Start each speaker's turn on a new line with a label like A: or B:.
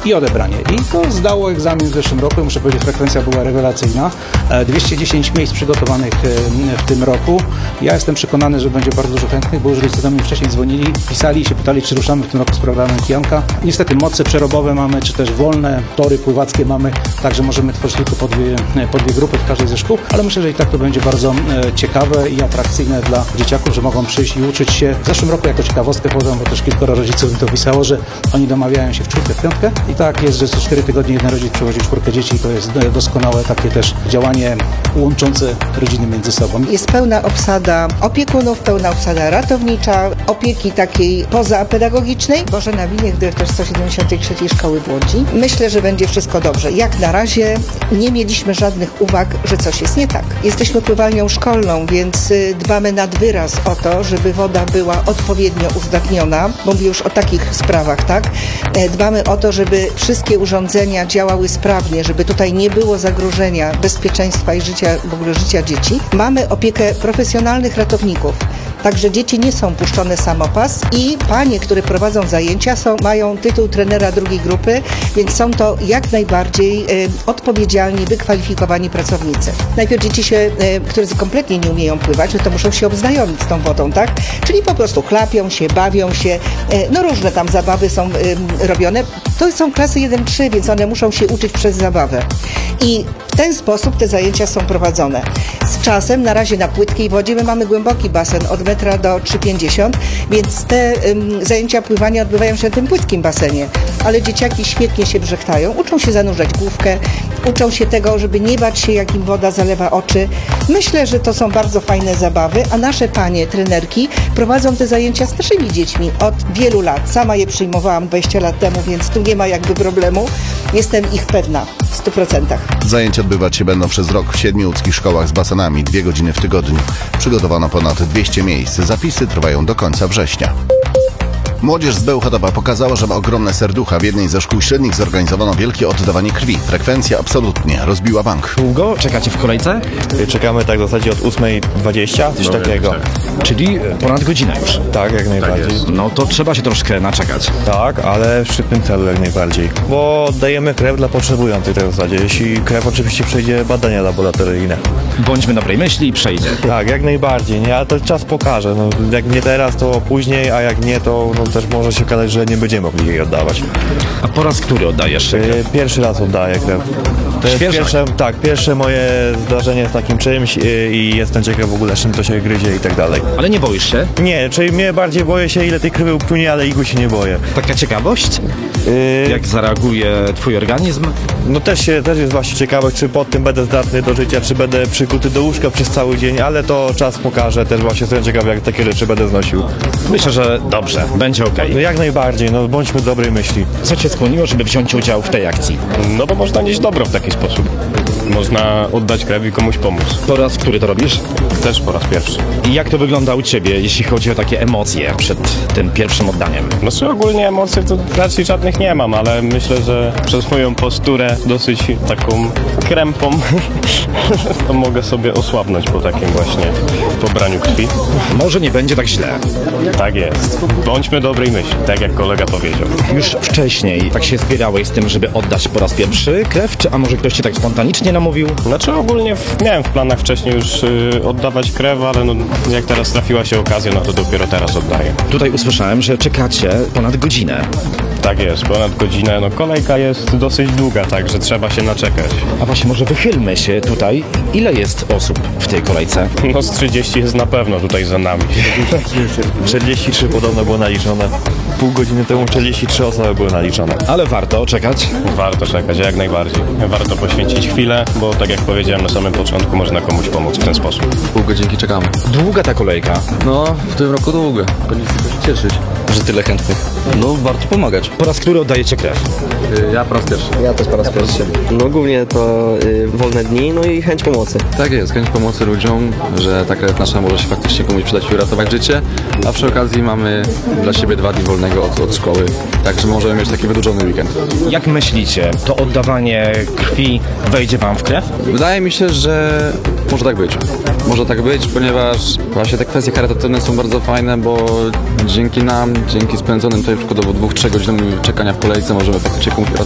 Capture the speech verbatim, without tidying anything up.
A: i odebranie. I to zdało egzamin w zeszłym roku. Muszę powiedzieć, frekwencja była rewelacyjna. dwieście dziesięć miejsc przygotowanych w tym roku. Ja jestem przekonany, że będzie bardzo dużo chętnych, bo już rodzice do mnie wcześniej dzwonili, pisali i się pytali, czy ruszamy w tym roku z programem Kijanka. Niestety moce przerobowe mamy, czy też wolne tory pływackie mamy, także możemy tworzyć tylko po dwie, po dwie grupy w każdej ze szkół, ale myślę, że i tak to będzie bardzo e, ciekawe i atrakcyjne dla dzieciaków, że mogą przyjść i uczyć się. W zeszłym roku jako ciekawostkę podam, bo też kilkoro rodziców mi to pisało, że oni domawiają się w czwórkę, w piątkę i tak jest, że co cztery tygodnie jeden rodzic przywozi czwórkę dzieci i to jest doskonałe takie też działanie łączące rodziny między sobą.
B: Jest pełna obsada opiekunów, pełna obsada ratownicza, opieki takiej pozapedagogicznej. Bożena Winiek, dyrektor sto siedemdziesiątej trzeciej Szkoły w Łodzi. Myślę, że będzie wszystko dobrze. Jak na razie nie mieliśmy żadnych uwag, że coś jest nie tak. Jesteśmy pływalnią szkolną, więc dbamy nad wyraz o to, żeby woda była odpowiednio uzdatniona, bo mówię już o takich sprawach, tak? Dbamy o to, żeby wszystkie urządzenia działały sprawnie, żeby tutaj nie było zagrożenia bezpieczeństwa i życia, w ogóle życia dzieci. Mamy opiekę profesjonalnych ratowników. Także dzieci nie są puszczone samopas i panie, które prowadzą zajęcia, są, mają tytuł trenera drugiej grupy, więc są to jak najbardziej e, odpowiedzialni, wykwalifikowani pracownicy. Najpierw dzieci, się, e, które kompletnie nie umieją pływać, to muszą się obznajomić z tą wodą, tak? Czyli po prostu chlapią się, bawią się, e, no różne tam zabawy są e, robione. To są klasy jeden trzy, więc one muszą się uczyć przez zabawę. I w ten sposób te zajęcia są prowadzone. Z czasem, na razie na płytkiej wodzie, my mamy głęboki basen od metra do trzy pięćdziesiąt, więc te um, zajęcia pływania odbywają się na tym płytkim basenie. Ale dzieciaki świetnie się brzechtają, uczą się zanurzać główkę, uczą się tego, żeby nie bać się, jak im woda zalewa oczy. Myślę, że to są bardzo fajne zabawy, a nasze panie, trenerki, prowadzą te zajęcia z naszymi dziećmi od wielu lat. Sama je przyjmowałam dwadzieścia lat temu, więc tu nie ma jakby problemu. Jestem ich pewna w stu procentach.
C: Zajęcia odbywać się będą przez rok w siedmiu łódzkich szkołach z basenami, dwie godziny w tygodniu. Przygotowano ponad dwieście miejsc. Zapisy trwają do końca września. Młodzież z Bełchatowa pokazała, że ma ogromne serducha. W jednej ze szkół średnich zorganizowano wielkie oddawanie krwi. Frekwencja absolutnie rozbiła bank.
D: Długo czekacie w kolejce?
E: Czekamy tak w zasadzie od ósmej dwadzieścia, coś takiego.
D: Czyli ponad godzinę już.
E: Tak, jak najbardziej.
D: Tak no to trzeba się troszkę naczekać.
E: Tak, ale w szybkim celu jak najbardziej. Bo oddajemy krew dla potrzebujących w zasadzie. Jeśli krew oczywiście przejdzie badania laboratoryjne.
D: Bądźmy dobrej myśli i przejdzie.
E: Tak, jak najbardziej, nie? Ale to czas pokaże. No, jak nie teraz, to później, a jak nie, to no, też może się okazać, że nie będziemy mogli jej oddawać.
D: A po raz który oddajesz krew?
E: Pierwszy raz oddaję krew. To jest pierwsze, tak, pierwsze moje zdarzenie z takim czymś i jestem ciekaw w ogóle, czym to się gryzie i tak dalej.
D: Ale nie boisz się?
E: Nie, czyli mnie bardziej boję się, ile tej krwi upłynie, ale igły się nie boję.
D: Taka ciekawość? Yy... Jak zareaguje twój organizm?
E: No też, się, też jest właśnie ciekawe, czy pod tym będę zdatny do życia, czy będę przykuty do łóżka przez cały dzień, ale to czas pokaże. Też właśnie jestem ciekawy, jak takie rzeczy będę znosił.
D: Myślę, że dobrze, będzie okej. Okay.
E: No jak najbardziej, no bądźmy dobrej myśli.
D: Co cię skłoniło, żeby wziąć udział w tej akcji?
F: No bo można nieść dobro w taki sposób. Można oddać krew i komuś pomóc.
D: Po raz który to robisz?
F: Też po raz pierwszy.
D: I jak to wygląda u ciebie, jeśli chodzi o takie emocje przed tym pierwszym oddaniem?
F: Znaczy ogólnie emocje to raczej żadnych nie mam, ale myślę, że przez moją posturę dosyć taką krępą to mogę sobie osłabnąć po takim właśnie pobraniu krwi.
D: Może nie będzie tak źle.
F: Tak jest. Bądźmy dobrej myśli, tak jak kolega powiedział.
D: Już wcześniej tak się zbierałeś z tym, żeby oddać po raz pierwszy krew, czy a może ktoś cię tak spontanicznie namówił?
F: Znaczy ogólnie w, miałem w planach wcześniej już y, oddawać krew, ale no, jak teraz trafiła się okazja, no to dopiero teraz oddaję.
D: Tutaj usłyszałem, że czekacie ponad godzinę.
F: Tak jest, ponad godzinę. No kolejka jest dosyć długa, także trzeba się naczekać.
D: A właśnie może wychylmy się tutaj. Ile jest osób w tej kolejce?
F: No z trzydzieści jest na pewno tutaj za nami.
E: czterdzieści trzy podobno było naliczone. Pół godziny temu czterdzieści trzy osoby były naliczone.
D: Ale warto czekać?
F: Warto czekać, jak najbardziej. Warto poświęcić chwilę, bo tak jak powiedziałem na samym początku, można komuś pomóc w ten sposób.
G: Pół godzinki czekamy.
D: Długa ta kolejka?
G: No, w tym roku długa. Powinniśmy się cieszyć, że tyle chętnych. No, warto pomagać.
D: Po raz który oddajecie krew?
G: Yy, ja po raz pierwszy.
H: Ja też po raz pierwszy. No głównie to y, wolne dni, no i chęć pomocy.
G: Tak jest, chęć pomocy ludziom, że ta krew nasza może się faktycznie komuś przydać i uratować życie, a przy okazji mamy dla siebie dwa dni wolnego od, od szkoły, także możemy mieć taki wydłużony weekend.
D: Jak myślicie, to oddawanie krwi wejdzie wam w krew?
G: Wydaje mi się, że może tak być. Może tak być, ponieważ właśnie te kwestie charytatywne są bardzo fajne, bo dzięki nam, dzięki spędzonym tutaj przykładowo dwóch, trzech godzinom czekania w kolejce możemy faktycznie komuś